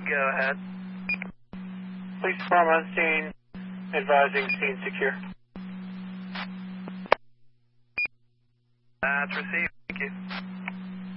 go ahead. Police department on scene, advising scene secure. That's received. Thank you.